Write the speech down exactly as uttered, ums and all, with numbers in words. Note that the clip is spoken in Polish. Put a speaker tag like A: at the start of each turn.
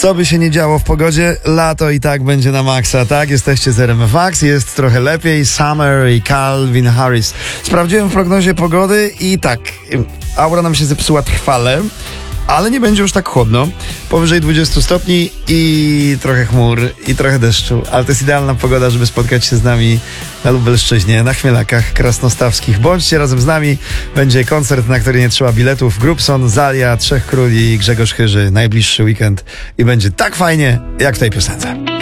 A: Co by się nie działo w pogodzie, lato i tak będzie na maksa, tak? Jesteście z R M F Max, jest trochę lepiej. Summer i Calvin Harris. Sprawdziłem w prognozie pogody i tak, aura nam się zepsuła trwale, ale nie będzie już tak chłodno. Powyżej dwudziestu stopni i trochę chmur, i trochę deszczu. Ale to jest idealna pogoda, żeby spotkać się z nami na Lubelszczyźnie, na Chmielakach Krasnostawskich. Bądźcie razem z nami. Będzie koncert, na który nie trzeba biletów. Grubson, Zalia, Trzech Króli, Grzegorz Chyży. Najbliższy weekend. I będzie tak fajnie, jak w tej piosence.